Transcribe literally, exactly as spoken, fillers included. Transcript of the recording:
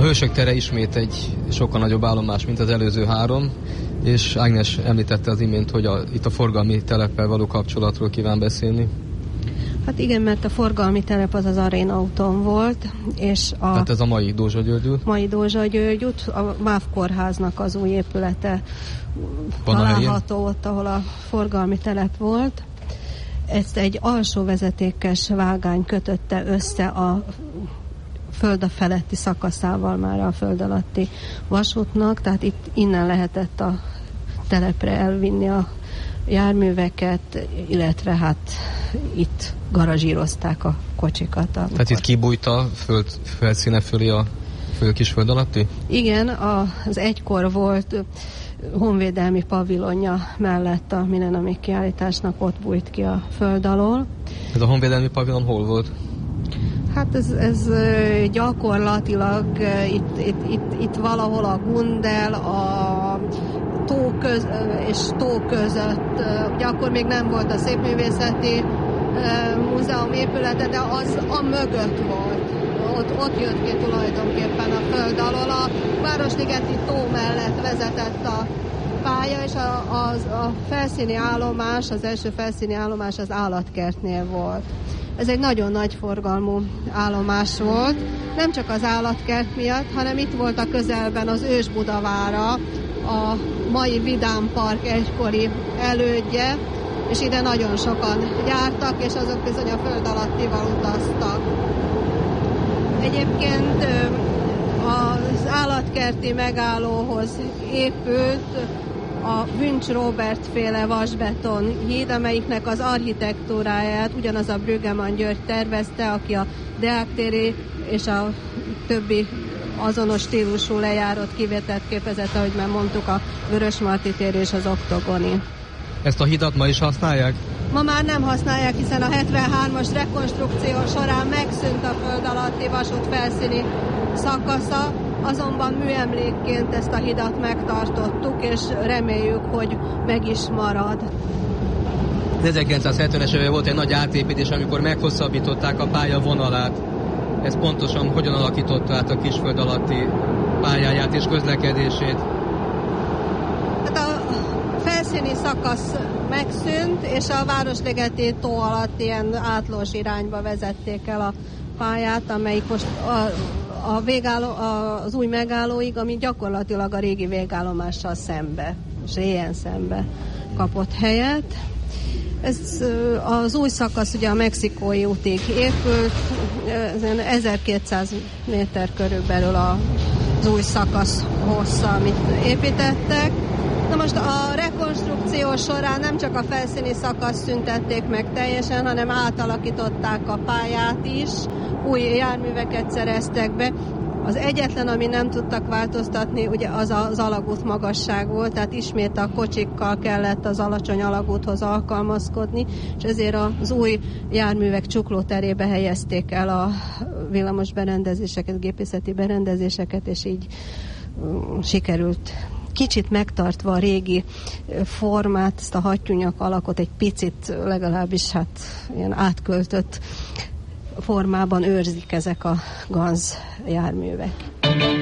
Hősök tere ismét egy sokkal nagyobb állomás, mint az előző három, és Ágnes említette az imént, hogy a, itt a forgalmi teleppel való kapcsolatról kíván beszélni. Hát igen, mert a forgalmi telep az az Aréna úton volt, és a... Tehát ez a mai Dózsa György út? Mai Dózsa György út, a MÁV kórháznak az új épülete van található ott, ahol a forgalmi telep volt. Ezt egy alsó vezetékes vágány kötötte össze a föld a feletti szakaszával már a föld alatti vasútnak, tehát itt innen lehetett a telepre elvinni a járműveket, illetve hát itt garázsírozták a kocsikat. Amikor... Tehát itt kibújt a föld felszíne fölé a föld kis föld alatti? Igen, az egykor volt honvédelmi pavilonja mellett a Millenniumi kiállításnak ott bújt ki a föld alól. Ez a honvédelmi pavilon hol volt? Hát ez, ez gyakorlatilag itt, itt, itt, itt valahol a Gundel, a tó köz, és tó között, ugye akkor még nem volt a Szépművészeti Múzeum épülete, de az a mögött volt. Ott, ott jött ki tulajdonképpen a föld alól. A Városligeti tó mellett vezetett a pálya, és a, a, a felszíni állomás, az első felszíni állomás az állatkertnél volt. Ez egy nagyon nagy forgalmú állomás volt, nem csak az állatkert miatt, hanem itt volt a közelben az Ős-Budavára, a mai Vidám Park egykori elődje, és ide nagyon sokan jártak, és azok bizony a föld alattival utaztak. Egyébként az állatkerti megállóhoz épült a Wünsch Róbert féle vasbeton híd, amelyiknek az architektúráját ugyanaz a Brüggemann György tervezte, aki a Deák téri és a többi azonos stílusú lejárót kivételt képezett, ahogy már mondtuk, a Vörösmarty tér és az Oktogoni. Ezt a hidat ma is használják? Ma már nem használják, hiszen a hetvenhármas rekonstrukció során megszűnt a föld alatti vasút felszíni szakasza, azonban műemlékként ezt a hidat megtartottuk, és reméljük, hogy meg is marad. ezerkilencszázhetvenes években volt egy nagy átépítés, amikor meghosszabbították a pálya vonalát. Ez pontosan hogyan alakította át a kisföld alatti pályáját és közlekedését? Hát a felszíni szakasz megszűnt, és a Városligeti tó alatt ilyen átlós irányba vezették el a pályát, amelyik most a, a végálló, a, az új megállóig, ami gyakorlatilag a régi végállomással szembe, és ilyen szembe kapott helyet. Ez az új szakasz ugye a Mexikói útig épült, ezerkétszáz méter körülbelül az új szakasz hossza, amit építettek. Na most a rekonstrukció során nem csak a felszíni szakasz szüntették meg teljesen, hanem átalakították a pályát is, új járműveket szereztek be. Az egyetlen, ami nem tudtak változtatni, ugye az az alagút magasság volt, tehát ismét a kocsikkal kellett az alacsony alagúthoz alkalmazkodni, és ezért az új járművek csuklóterébe helyezték el a villamos berendezéseket, gépészeti berendezéseket, és így um, sikerült kicsit megtartva a régi formát, ezt a hattyúnyak alakot egy picit legalábbis hát ilyen átköltött formában őrzik ezek a Ganz járművek.